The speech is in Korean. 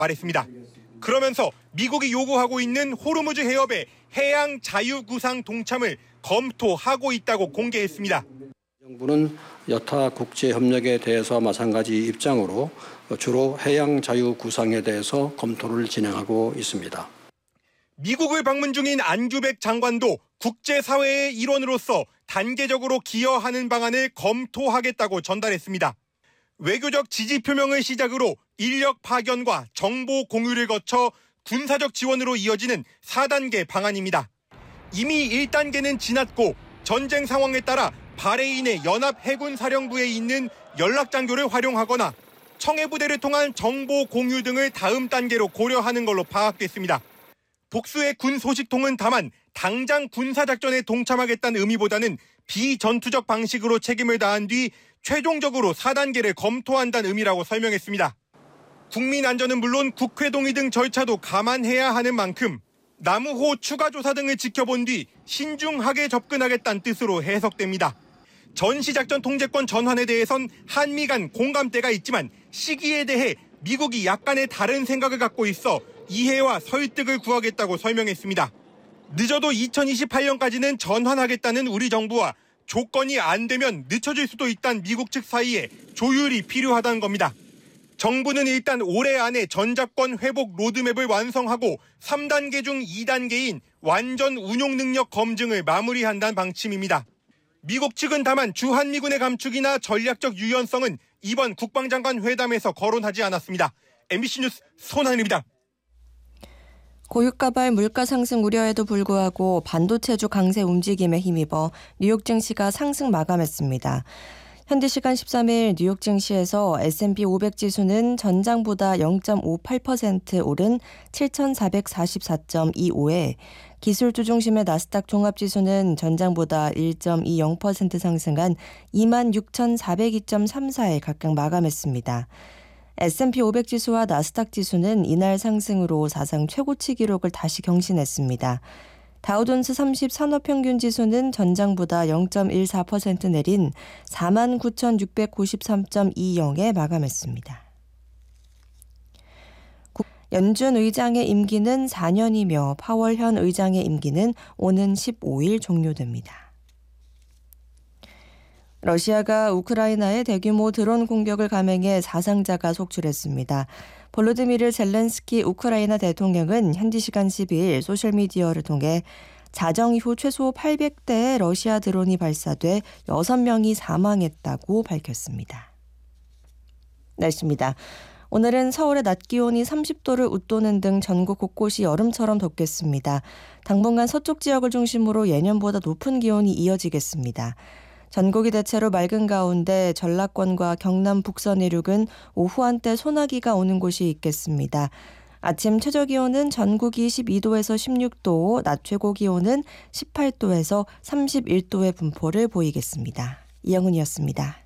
말했습니다. 그러면서 미국이 요구하고 있는 호르무즈 해협의 해양 자유구상 동참을 검토하고 있다고 공개했습니다. 정부는 여타 국제협력에 대해서 마찬가지 입장으로 주로 해양 자유구상에 대해서 검토를 진행하고 있습니다. 미국을 방문 중인 안규백 장관도 국제사회의 일원으로서 단계적으로 기여하는 방안을 검토하겠다고 전달했습니다. 외교적 지지 표명을 시작으로 인력 파견과 정보 공유를 거쳐 군사적 지원으로 이어지는 4단계 방안입니다. 이미 1단계는 지났고 전쟁 상황에 따라 바레인의 연합해군사령부에 있는 연락장교를 활용하거나 청해부대를 통한 정보 공유 등을 다음 단계로 고려하는 걸로 파악됐습니다. 복수의 군 소식통은 다만 당장 군사작전에 동참하겠다는 의미보다는 비전투적 방식으로 책임을 다한 뒤 최종적으로 4단계를 검토한다는 의미라고 설명했습니다. 국민 안전은 물론 국회 동의 등 절차도 감안해야 하는 만큼 남우호 추가 조사 등을 지켜본 뒤 신중하게 접근하겠다는 뜻으로 해석됩니다. 전시작전 통제권 전환에 대해선 한미 간 공감대가 있지만 시기에 대해 미국이 약간의 다른 생각을 갖고 있어 이해와 설득을 구하겠다고 설명했습니다. 늦어도 2028년까지는 전환하겠다는 우리 정부와 조건이 안 되면 늦춰질 수도 있다는 미국 측 사이에 조율이 필요하다는 겁니다. 정부는 일단 올해 안에 전작권 회복 로드맵을 완성하고 3단계 중 2단계인 완전 운용 능력 검증을 마무리한다는 방침입니다. 미국 측은 다만 주한미군의 감축이나 전략적 유연성은 이번 국방장관 회담에서 거론하지 않았습니다. MBC 뉴스 손한일입니다. 고유가발 물가 상승 우려에도 불구하고 반도체주 강세 움직임에 힘입어 뉴욕 증시가 상승 마감했습니다. 현지 시간 13일 뉴욕 증시에서 S&P 500 지수는 전장보다 0.58% 오른 7,444.25에 기술주 중심의 나스닥 종합지수는 전장보다 1.20% 상승한 26,402.34에 각각 마감했습니다. S&P 500 지수와 나스닥 지수는 이날 상승으로 사상 최고치 기록을 다시 경신했습니다. 다우존스 30 산업평균 지수는 전장보다 0.14% 내린 49,693.20에 마감했습니다. 연준 의장의 임기는 4년이며 파월 현 의장의 임기는 오는 15일 종료됩니다. 러시아가 우크라이나에 대규모 드론 공격을 감행해 사상자가 속출했습니다. 볼로디미르 젤렌스키 우크라이나 대통령은 현지 시간 12일 소셜미디어를 통해 자정 이후 최소 800대의 러시아 드론이 발사돼 6명이 사망했다고 밝혔습니다. 날씨입니다. 오늘은 서울의 낮 기온이 30도를 웃도는 등 전국 곳곳이 여름처럼 덥겠습니다. 당분간 서쪽 지역을 중심으로 예년보다 높은 기온이 이어지겠습니다. 전국이 대체로 맑은 가운데 전라권과 경남 북서 내륙은 오후 한때 소나기가 오는 곳이 있겠습니다. 아침 최저기온은 전국이 12도에서 16도, 낮 최고기온은 18도에서 31도의 분포를 보이겠습니다. 이영은이었습니다.